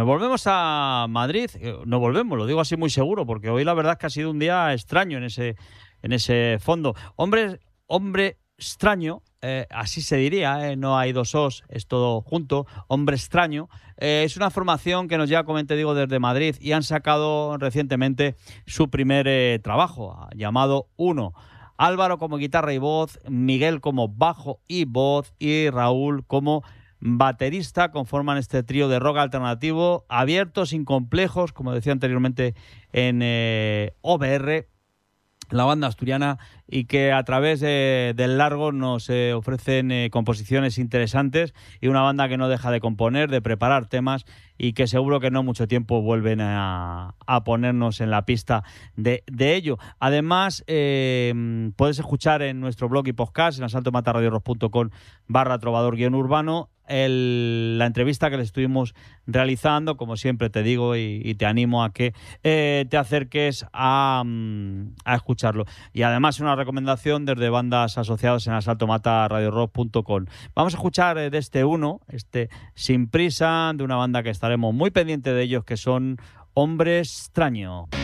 Nos volvemos a Madrid, nos volvemos, lo digo así muy seguro, porque hoy la verdad es que ha sido un día extraño en ese fondo. Hombre extraño, así se diría, no hay dos os, es todo junto. Hombre extraño, es una formación que nos llega, como te digo, desde Madrid y han sacado recientemente su primer trabajo, llamado Uno. Álvaro como guitarra y voz, Miguel como bajo y voz y Raúl como baterista. Conforman este trío de rock alternativo, abierto, sin complejos, como decía anteriormente en OBR, la banda asturiana, y que a través del largo nos ofrecen composiciones interesantes y una banda que no deja de componer, de preparar temas y que seguro que no mucho tiempo vuelven a ponernos en la pista de ello. Además, puedes escuchar en nuestro blog y podcast en asaltomatarradiorock.com/trovador-urbano la entrevista que le estuvimos realizando. Como siempre te digo y te animo a que te acerques a escucharlo. Y además una recomendación desde bandas asociadas en asaltomatarradiorock.com. Vamos a escuchar de este Uno, Sin Prisa, de una banda que estaremos muy pendientes de ellos, que son Hombre Extraño.